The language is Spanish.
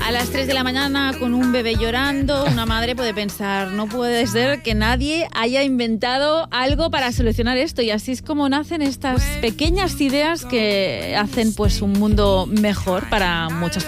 A las 3 de la mañana con un bebé llorando, una madre puede pensar, no puede ser que nadie haya inventado algo para solucionar esto, y así es como nacen estas pequeñas ideas que hacen pues un mundo mejor para muchas familias.